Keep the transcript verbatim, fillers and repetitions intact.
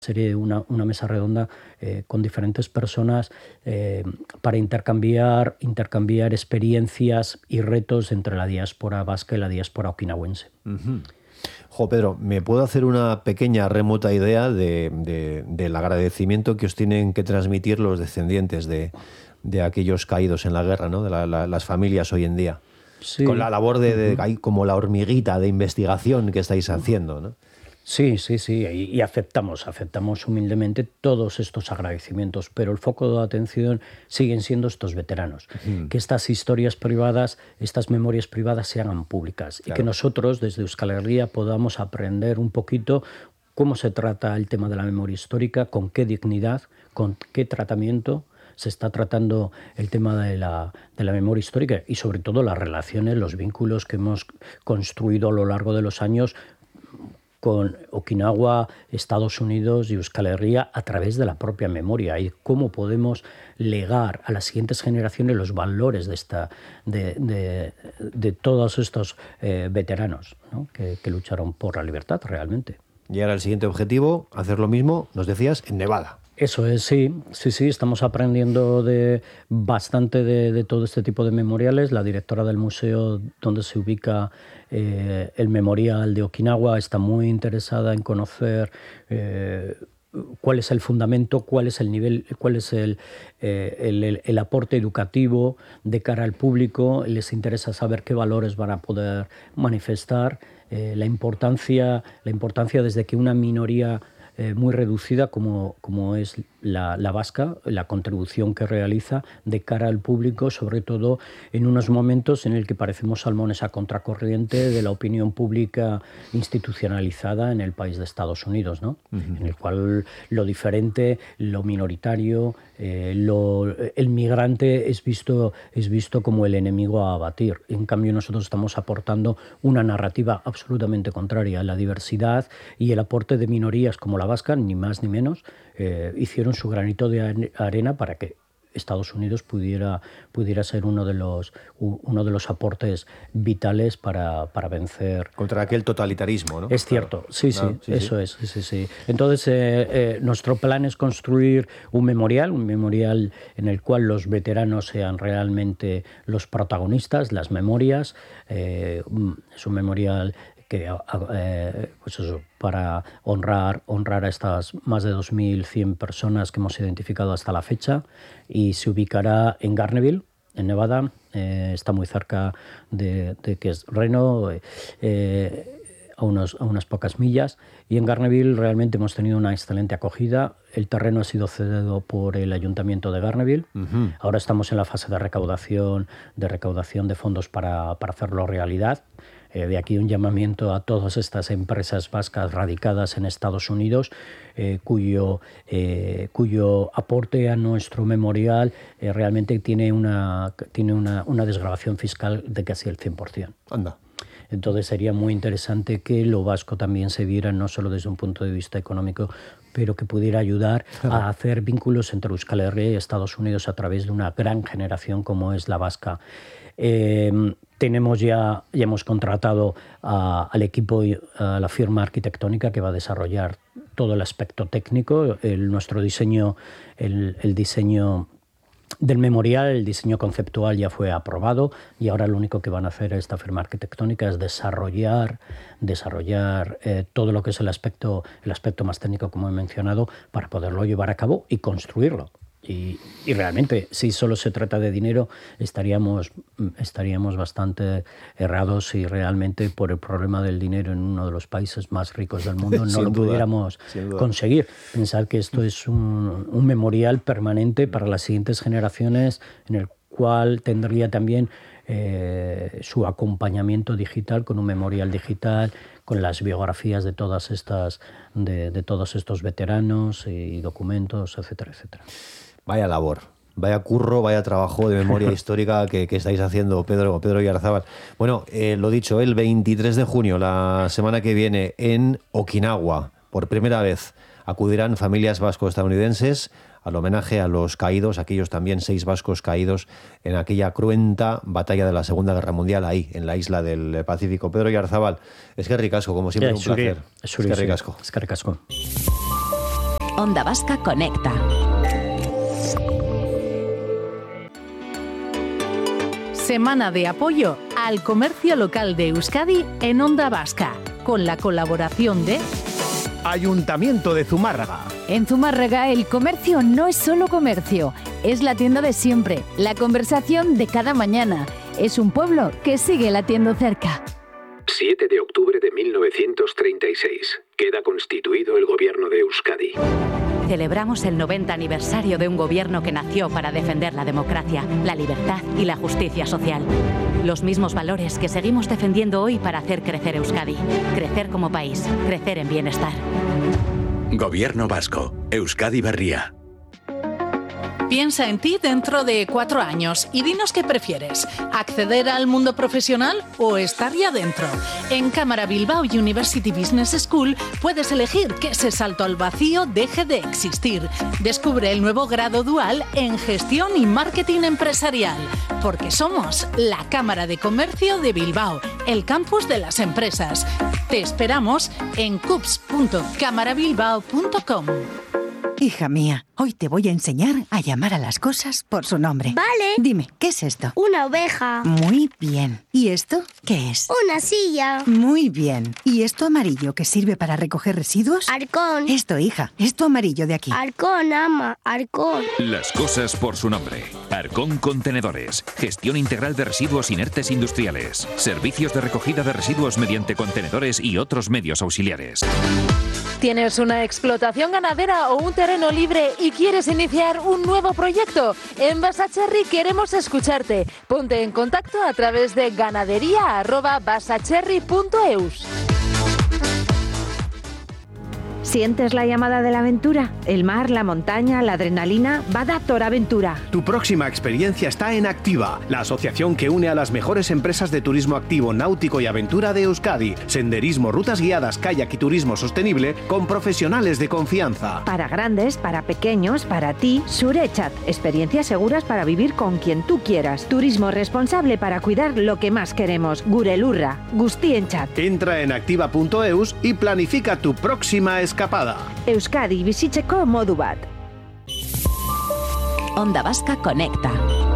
sería una, una mesa redonda eh, con diferentes personas eh, para intercambiar, intercambiar experiencias y retos entre la diáspora vasca y la diáspora okinawense. Uh-huh. Jo, Pedro, me puedo hacer una pequeña remota idea de, de, del agradecimiento que os tienen que transmitir los descendientes de, de aquellos caídos en la guerra, ¿no? De la, la, las familias hoy en día. Sí. Con la labor de, de, de como la hormiguita de investigación que estáis haciendo, ¿no? Sí, sí, sí, y, y aceptamos, aceptamos humildemente todos estos agradecimientos, pero el foco de atención siguen siendo estos veteranos, uh-huh. que estas historias privadas, estas memorias privadas se hagan públicas, claro. y que nosotros desde Euskal Herria podamos aprender un poquito cómo se trata el tema de la memoria histórica, con qué dignidad, con qué tratamiento se está tratando el tema de la, de la memoria histórica y sobre todo las relaciones, los vínculos que hemos construido a lo largo de los años con Okinawa, Estados Unidos y Euskal Herria a través de la propia memoria y cómo podemos legar a las siguientes generaciones los valores de, esta, de, de, de todos estos eh, veteranos, ¿no? que, que lucharon por la libertad realmente. Y ahora el siguiente objetivo, hacer lo mismo, nos decías, en Nevada. Eso es, sí, sí, sí, estamos aprendiendo de, bastante de, de todo este tipo de memoriales. La directora del museo donde se ubica eh, el memorial de Okinawa está muy interesada en conocer eh, cuál es el fundamento, cuál es el nivel, cuál es el, eh, el, el, el aporte educativo de cara al público. Les interesa saber qué valores van a poder manifestar, eh, la importancia, la importancia desde que una minoría Eh, muy reducida como, como es la, la vasca, la contribución que realiza de cara al público, sobre todo en unos momentos en el que parecemos salmones a contracorriente de la opinión pública institucionalizada en el país de Estados Unidos, ¿no? Uh-huh. En el cual lo diferente, lo minoritario, eh, lo, el migrante es visto, es visto como el enemigo a abatir. En cambio, nosotros estamos aportando una narrativa absolutamente contraria. La diversidad y el aporte de minorías como la vasca, ni más ni menos, eh, hicieron su granito de arena para que Estados Unidos pudiera, pudiera ser uno de los, uno de los aportes vitales para, para vencer... Contra aquel totalitarismo, ¿no? Es cierto, claro. sí, no, sí, sí, eso sí. es. Sí, sí. Entonces, eh, eh, nuestro plan es construir un memorial, un memorial en el cual los veteranos sean realmente los protagonistas, las memorias. Eh, es un memorial que, eh, pues eso, para honrar, honrar a estas más de dos mil cien personas que hemos identificado hasta la fecha, y se ubicará en Garneville, en Nevada, eh, está muy cerca de, de que es Reno, eh, a, unos, a unas pocas millas, y en Garneville realmente hemos tenido una excelente acogida. El terreno ha sido cedido por el Ayuntamiento de Garneville. Uh-huh. Ahora estamos en la fase de recaudación, de recaudación de fondos para, para hacerlo realidad. Eh, de aquí un llamamiento a todas estas empresas vascas radicadas en Estados Unidos, eh, cuyo, eh, cuyo aporte a nuestro memorial eh, realmente tiene, una, tiene una, una desgravación fiscal de casi el cien por ciento. Anda. Entonces sería muy interesante que lo vasco también se viera no solo desde un punto de vista económico, pero que pudiera ayudar a hacer vínculos entre Euskal Herria y Estados Unidos a través de una gran generación como es la vasca. Eh, tenemos ya, ya hemos contratado a, al equipo, a la firma arquitectónica que va a desarrollar todo el aspecto técnico, el, nuestro diseño, el, el diseño del memorial, el diseño conceptual ya fue aprobado y ahora lo único que van a hacer esta firma arquitectónica es desarrollar, desarrollar eh, todo lo que es el aspecto, el aspecto más técnico, como he mencionado, para poderlo llevar a cabo y construirlo. Y, y realmente, si solo se trata de dinero, estaríamos, estaríamos bastante errados si realmente por el problema del dinero en uno de los países más ricos del mundo no lo duda, pudiéramos conseguir. Pensar que esto es un, un memorial permanente para las siguientes generaciones, en el cual tendría también eh, su acompañamiento digital con un memorial digital, con las biografías de todas estas, de, de todos estos veteranos y documentos, etcétera, etcétera. Vaya labor, vaya curro, vaya trabajo de memoria histórica que, que estáis haciendo, Pedro, Pedro Oyarzábal. Bueno, eh, lo dicho, el veintitrés de junio, la semana que viene, en Okinawa, por primera vez, acudirán familias vasco-estadounidenses al homenaje a los caídos, aquellos también seis vascos caídos en aquella cruenta batalla de la Segunda Guerra Mundial, ahí, en la isla del Pacífico. Pedro Oyarzábal, es que ricasco, como siempre, yeah, un placer. Es que ricasco. Es que ricasco. Onda Vasca Conecta. Semana de apoyo al comercio local de Euskadi en Onda Vasca, con la colaboración de Ayuntamiento de Zumárraga. En Zumárraga el comercio no es solo comercio, es la tienda de siempre, la conversación de cada mañana. Es un pueblo que sigue latiendo cerca. siete de octubre de mil novecientos treinta y seis. Queda constituido el gobierno de Euskadi. Celebramos el noventa aniversario de un gobierno que nació para defender la democracia, la libertad y la justicia social. Los mismos valores que seguimos defendiendo hoy para hacer crecer Euskadi. Crecer como país, crecer en bienestar. Gobierno vasco, Euskadi Berria. Piensa en ti dentro de cuatro años y dinos qué prefieres, acceder al mundo profesional o estar ya dentro. En Cámara Bilbao University Business School puedes elegir que ese salto al vacío deje de existir. Descubre el nuevo grado dual en Gestión y Marketing Empresarial, porque somos la Cámara de Comercio de Bilbao, el campus de las empresas. Te esperamos en cups punto cámara bilbao punto com. Hija mía, hoy te voy a enseñar a llamar a las cosas por su nombre. Vale. Dime, ¿qué es esto? Una oveja. Muy bien. ¿Y esto qué es? Una silla. Muy bien. ¿Y esto amarillo que sirve para recoger residuos? Arcón. Esto, hija, esto amarillo de aquí. Arcón, ama, Arcón. Las cosas por su nombre. Arcón Contenedores. Gestión integral de residuos inertes industriales. Servicios de recogida de residuos mediante contenedores y otros medios auxiliares. ¿Tienes una explotación ganadera o un terreno libre y quieres iniciar un nuevo proyecto? En Basacherry queremos escucharte. Ponte en contacto a través de ganadería arroba basacherry punto eus. ¿Sientes la llamada de la aventura? El mar, la montaña, la adrenalina. Va a Aventura. Tu próxima experiencia está en Activa, la asociación que une a las mejores empresas de turismo activo, náutico y aventura de Euskadi. Senderismo, rutas guiadas, kayak y turismo sostenible con profesionales de confianza. Para grandes, para pequeños, para ti, Surechat. Experiencias seguras para vivir con quien tú quieras. Turismo responsable para cuidar lo que más queremos. Gurelurra, Guztienchat. Entra en activa punto eus y planifica tu próxima escapada. Euskadi bizitzeko modu bat. Onda Vasca Conecta.